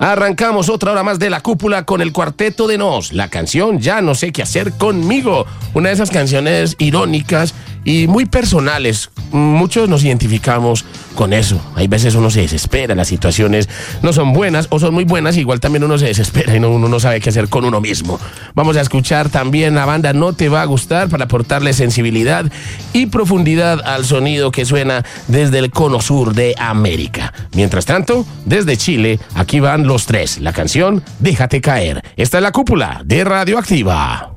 Arrancamos otra hora más de La Cúpula con el Cuarteto de Nos. La canción Ya no sé qué hacer conmigo. Una de esas canciones irónicas y muy personales. Muchos nos identificamos con eso. Hay veces uno se desespera, las situaciones no son buenas o son muy buenas, igual también uno se desespera y uno no sabe qué hacer con uno mismo. Vamos a escuchar también la banda No Te Va a Gustar para aportarle sensibilidad y profundidad al sonido que suena desde el cono sur de América. Mientras tanto, desde Chile, aquí van Los Tres, la canción Déjate Caer. Esta es La Cúpula de Radioactiva.